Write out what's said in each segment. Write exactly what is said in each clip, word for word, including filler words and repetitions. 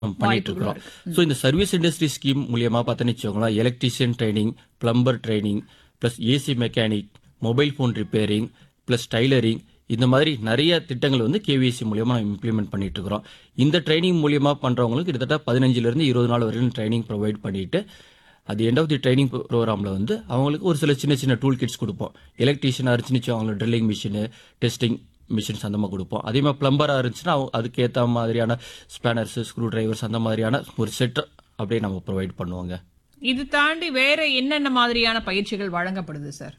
பண்ணிட்டு வாய்ப்புகளும் இருக்கிறோம். இருக்கு. ஸோ இந்த சர்வீஸ் இண்டஸ்ட்ரி ஸ்கீம் மூலியமா பார்த்தோன்னு வச்சுக்கோங்களேன், electrician training, plumber training, plus AC mechanic, mobile phone repairing, plus tailoring, இந்த மாதிரி நிறைய திட்டங்கள் வந்து கேவிஎஸ்சி மூலியமா நம்ம இம்ப்ளிமெண்ட் பண்ணிட்டு இருக்கிறோம். இந்த ட்ரைனிங் மூலியமா பண்றவங்களுக்கு கிட்டத்தட்ட பதினஞ்சுல இருந்து இருபது நாள் வரைக்கும் ட்ரைனிங் ப்ரொவைட் பண்ணிட்டு அது எண்ட் ஆஃப் தி ட்ரைனிங் ப்ரோக்ராம்ல வந்து அவங்களுக்கு ஒரு சில சின்ன சின்ன டூல் கிட்ஸ் கொடுப்போம். எலக்ட்ரீஷியனாக இருந்துச்சு அவங்களுக்கு ட்ரில்லிங் மிஷினு, டெஸ்டிங் மிஷின்ஸ் அந்த மாதிரி கொடுப்போம். அதே மாதிரி பிளம்பராக இருந்துச்சுன்னா அவங்க அதுக்கு ஏற்ற மாதிரியான ஸ்பேனர்ஸ், ஸ்க்ரூ டிரைவர்ஸ் அந்த மாதிரியான ஒரு செட் அப்படியே நம்ம ப்ரொவைட் பண்ணுவோங்க. இது தாண்டி வேற என்னென்ன மாதிரியான பயிற்சிகள் வழங்கப்படுது சார்?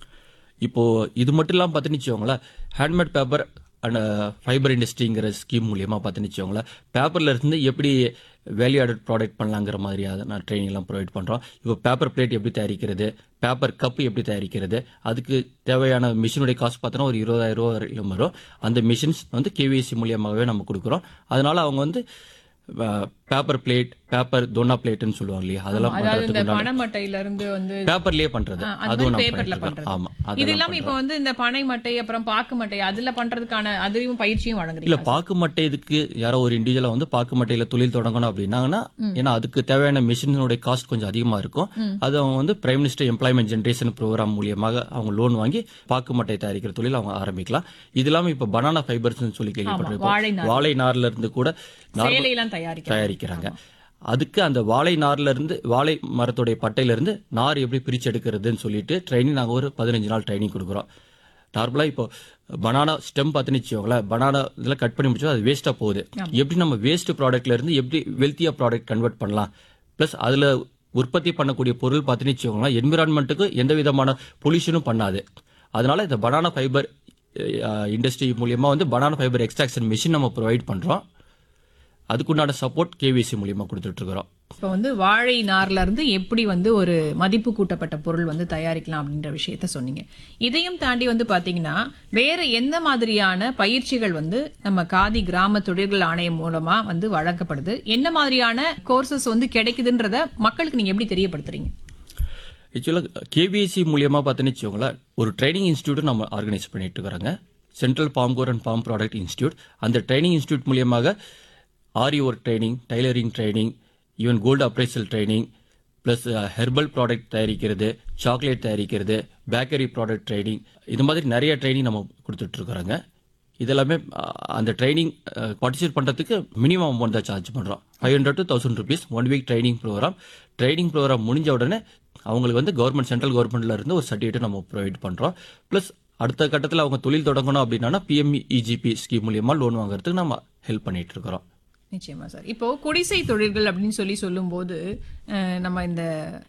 இப்போ இது மட்டும் இல்லாமல் பார்த்துன்னு வச்சுக்கோங்களேன், handmade paper and fibre இண்டஸ்ட்ரிங்கிற scheme மூலியமா பார்த்துன்னு வச்சுக்கோங்களேன், பேப்பர்ல இருந்து எப்படி வேல்யூ ஆடட் ப்ராடக்ட் பண்ணலாங்கிற மாதிரியாக நான் ட்ரைனிங் எல்லாம் ப்ரொவைட் பண்ணுறோம். இப்போ பேப்பர் பிளேட் எப்படி தயாரிக்கிறது, பேப்பர் கப் எப்படி தயாரிக்கிறது, அதுக்கு தேவையான மிஷினுடைய காஸ்ட் பார்த்தோன்னா ஒரு இருபதாயிரம் ரூபா வரையிலும் வரும். அந்த மிஷின்ஸ் வந்து கேவிஎஸ்சி மூலியமாகவே நம்ம கொடுக்குறோம். அதனால அவங்க வந்து பேப்பர் பிளேட், பேப்பர் தோனா பிளேட்னு சொல்லுவாங்க இல்லையா, அதெல்லாம் அதாவது இந்த பண்றதுக்கு பனைமட்டையில இருந்து வந்து பேப்பர்லயே பண்றது, ஆ, அந்த அதுவும் மாதிரி நம்ம பேப்பர்ல பண்ணிட்டு பண்றது. இருக்கோம். ஆமா, இது அதெல்லாம் இல்லாம இப்ப பண்றோம். வந்து இந்த பனை மட்டை அப்புறம் பாக்கு மட்டை அதுல பண்றதுக்கான அதையும் பயிற்சியும் இல்ல வழங்குறீங்க. பாக்கு மட்டை இதுக்கு யாரோ ஒரு இண்டிவிஜுவலா வந்து பாக்கு மட்டையில தொழில் தொடங்கணும் அப்படின்னாங்கன்னா, ஏன்னா அதுக்கு தேவையான மிஷினோட காஸ்ட் கொஞ்சம் அதிகமா இருக்கும். அது அவங்க வந்து prime minister employment generation program மூலியமாக அவங்க லோன் வாங்கி பாக்கு மட்டை தயாரிக்கிற தொழில் அவங்க ஆரம்பிக்கலாம். இது இல்லாம இப்ப பனானா ஃபைபர்ஸ் சொல்லி வாழை கேள்விப்பட்டிருக்கோம். நார். வாழை நார்ல இருந்து கூட நார் சேலையெல்லாம் தயாரிக்க தயாரிக்கிறாங்க. அதுக்கு அந்த வாழை நார்ல இருந்து, வாழை மரத்துடைய பட்டையில இருந்து நார் எப்படி பிரிச்சு எடுக்கிறதுன்னு சொல்லிட்டு ட்ரைனிங் நாங்க ஒரு பதினஞ்சு நாள் ட்ரைனிங் கொடுக்குறோம். நார்மலா இப்போ பனானா ஸ்டெம் பார்த்துன்னு வச்சுக்கோங்களேன், பனானா இதெல்லாம் கட் பண்ணி முடிச்சா அது வேஸ்டா போகுது. எப்படி நம்ம வேஸ்ட் ப்ராடக்ட்ல இருந்து எப்படி வெல்த்தியா ப்ராடக்ட் கன்வெர்ட் பண்ணலாம், பிளஸ் அதுல உற்பத்தி பண்ணக்கூடிய பொருள் பார்த்துன்னு வச்சுக்கோங்களேன் என்விரான்மெண்ட்டுக்கு எந்த விதமான பொல்யூஷனும் பண்ணாது. அதனால இந்த பனானா ஃபைபர் இண்டஸ்ட்ரி மூலியமா வந்து பனானா ஃபைபர் எக்ஸ்ட்ராக்ஷன் மிஷின் நம்ம ப்ரொவைட் பண்றோம். அதுக்குண்டான சப்போர்ட் கேவிஎஸ்சி மூலியமா கொடுத்துட்டு இருக்கிறோம். இப்ப வந்து வாழை நார்ல இருந்து எப்படி வந்து ஒரு மதிப்பு கூட்டப்பட்ட பொருள் வந்து தயாரிக்கலாம் அப்படின்ற விஷயத்த சொன்னீங்க. இதையும் தாண்டி வந்து பாத்தீங்கன்னா வேற எந்த மாதிரியான பயிற்சிகள் வந்து நம்ம காதி கிராம தொழில்கள் ஆணையம் மூலமா வந்து வழங்கப்படுது, என்ன மாதிரியான கோர்சஸ் வந்து கிடைக்குதுன்றத மக்களுக்கு நீங்க எப்படி தெரியப்படுத்துறீங்க? ஆக்சுவலா கேவிஎஸ்சி மூலியமா பார்த்தீங்கன்னு வச்சுக்கோங்களேன், ஒரு ட்ரைனிங் இன்ஸ்டியூட் நம்ம ஆர்கனைஸ் பண்ணிட்டு இருக்கிறாங்க. Central bomb core and bomb product institute. அந்த ட்ரைனிங் இன்ஸ்டியூட் மூலியமாக ஆரி work training, tailoring training, even gold appraisal training, plus herbal product தயாரிக்கிறது, சாக்லேட் தயாரிக்கிறது, பேக்கரி ப்ராடக்ட் ட்ரைனிங், இது மாதிரி நிறைய ட்ரைனிங் நம்ம கொடுத்துட்டு இருக்கிறோங்க. இதெல்லாமே அந்த ட்ரைனிங் பார்ட்டிசிபேட் பண்றதுக்கு மினிமம் அமௌண்ட் தான் சார்ஜ் பண்றோம். Five hundred to thousand rupees one week training program. Training program முடிஞ்ச உடனே அவங்களுக்கு வந்து கவர்மெண்ட் சென்ட்ரல் கவர்மெண்ட்ல இருந்து ஒரு சர்டிஃபிகேட் நம்ம ப்ரொவைட் பண்றோம். பிளஸ் அடுத்த கட்டத்தில் அவங்க தொழில் தொடங்கணும் அப்படின்னா பிஎம்இஜிபி ஸ்கீம் மூலியமா லோன் வாங்குறதுக்கு நம்ம ஹெல்ப் பண்ணிட்டு இருக்கிறோம். நிச்சயமா சார். இப்போ குடிசை தொழில்கள் அப்படின்னு சொல்லி சொல்லும்போது நம்ம இந்த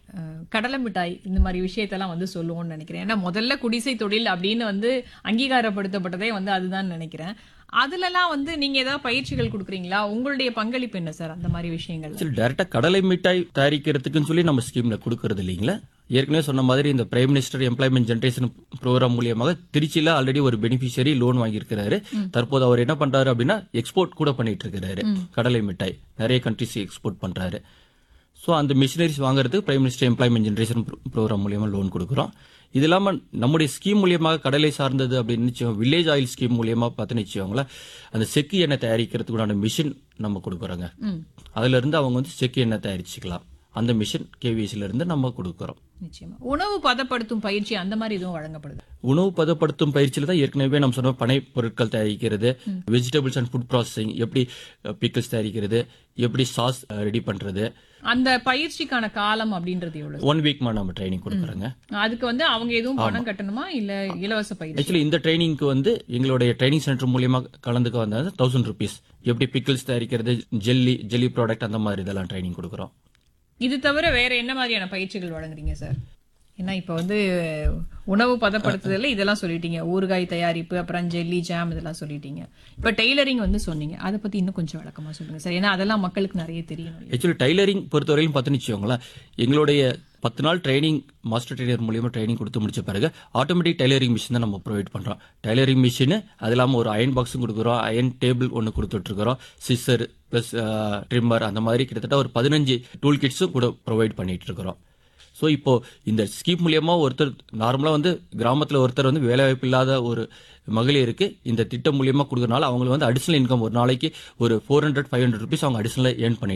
கடலை மிட்டாய் இந்த மாதிரி விஷயத்தெல்லாம் வந்து சொல்லுவோம்னு நினைக்கிறேன். ஏன்னா முதல்ல குடிசை தொழில் அப்படின்னு வந்து அங்கீகாரப்படுத்தப்பட்டதே வந்து அதுதான் நினைக்கிறேன். அதுலலாம் வந்து நீங்க ஏதாவது பயிற்சிகள் கொடுக்குறீங்களா? உங்களுடைய பங்களிப்பு என்ன சார் அந்த மாதிரி விஷயங்கள்? சரி, டைரக்டா கடலை மிட்டாய் தயாரிக்கிறதுக்குன்னு சொல்லி நம்ம ஸ்கீம்ல கொடுக்கறது இல்லைங்களா. ஏற்கனவே சொன்ன மாதிரி இந்த prime minister employment generation program மூலியமாக திருச்சியில ஆல்ரெடி ஒரு பெனிஃபிஷியரி லோன் வாங்கியிருக்கிறாரு. தற்போது அவர் என்ன பண்றாரு அப்படின்னா எக்ஸ்போர்ட் கூட பண்ணிட்டு இருக்கிறாரு. கடலை மிட்டாய் நிறைய கண்ட்ரிஸ் எக்ஸ்போர்ட் பண்றாரு. ஸோ அந்த மிஷினரிஸ் வாங்குறதுக்கு prime minister employment generation program மூலியமா லோன் கொடுக்குறோம். இது இல்லாம நம்முடைய ஸ்கீம் மூலியமாக கடலை சார்ந்தது அப்படின்னு வில்லேஜ் ஆயில் ஸ்கீம் மூலியமா பார்த்துன்னு வச்சுக்கோங்களேன், அந்த செக்கு எண்ணெய் தயாரிக்கிறதுக்குண்டான மிஷின் நம்ம கொடுக்குறோங்க. அதுல இருந்து அவங்க வந்து செக்கு எண்ணெய் தயாரிச்சுக்கலாம். அந்த மிஷின் கேவிஎஸ்ல இருந்து நம்ம கொடுக்குறோம். நிச்சயமா. உணவு பதப்படுத்தும் பயிற்சி அந்த மாதிரி இதுவும் வழங்கப்படுது. உணவு பதப்படுத்தும் பயிற்சியில தான் ஏற்கனவே நம்ம சொன்ன பனை பொருட்கள் தயாரிக்கிறது, வெஜிடபிள்ஸ் அண்ட் ஃபுட் ப்ராசஸிங், எப்படி பிக்கிள்ஸ் தயாரிக்கிறது, எப்படி சாஸ் ரெடி பண்றது. அந்த பயிற்சிக்கான காலம் அப்படின்றது எவ்வளவு? ஒன் வீக் நம்ம ட்ரைனிங் கொடுக்குறோங்க. அதுக்கு வந்து அவங்க எதுவும் பணம் கட்டணுமா இல்ல இலவச பயிற்சி? ஆக்சுவலி இந்த ட்ரைனிங்க்கு வந்து எங்களுடைய ட்ரைனிங் சென்டர் மூலியமா கலந்துக்க வந்தது தௌசண்ட் ருபீஸ். எப்படி பிக்கிள்ஸ் தயாரிக்கிறது, ஜெல்லி ஜெல்லி ப்ராடக்ட் அந்த மாதிரி இதெல்லாம் ட்ரைனிங் கொடுக்குறோம். இது தவிர வேற என்ன மாதிரியான பயிற்சிகள் வழங்குறீங்க சார்? ஏன்னா இப்ப வந்து உணவு பதப்படுத்துதல்ல இதெல்லாம் சொல்லிட்டீங்க, ஊறுகாய் தயாரிப்பு, அப்புறம் ஜெல்லி, ஜாம் இதெல்லாம் சொல்லிட்டீங்க. இப்ப டெய்லரிங் வந்து சொன்னீங்க, அதை பத்தி இன்னும் கொஞ்சம் விளக்கமா சொல்லுங்க சார். ஏன்னா அதெல்லாம் மக்களுக்கு நிறைய தெரியும். ஆக்சுவலி டெய்லரிங் பொறுத்தவரையிலும் பார்த்துன்னு வச்சுக்கோங்களேன், எங்களுடைய பத்து நாள் ட்ரைனிங் மாஸ்டர் டெய்லர் மூலியமா ட்ரைனிங் கொடுத்து முடிச்ச பிறகு ஆட்டோமேட்டிக் டெய்லரிங் மிஷின் தான் நம்ம ப்ரொவைட் பண்றோம். டெய்லரிங் மிஷின் அது இல்லாமல் ஒரு அயன் பாக்ஸும் கொடுக்குறோம், அயன் டேபிள் ஒன்று கொடுத்துட்டு இருக்கிறோம், சிசர் பிளஸ் ட்ரிம்மர் அந்த மாதிரி கிட்டத்தட்ட ஒரு பதினஞ்சு டூல் கிட்ஸும் கூட ப்ரொவைட் பண்ணிட்டு இருக்கிறோம். ஸோ ஸோ இப்போ இந்த ஸ்கீம் மூலியமா ஒருத்தர் நார்மலாக வந்து கிராமத்தில் ஒருத்தர் வந்து வேலைவாய்ப்பு இல்லாத ஒரு மகளிருக்கு இந்த திட்டம் மூலியமா கொடுக்கறனால அவங்களுக்கு வந்து அடிஷனல் இன்கம் ஒரு நாளைக்கு ஒரு four hundred five hundred rupees அவங்க அடிஷனலாக ஏர்ன் பண்ணி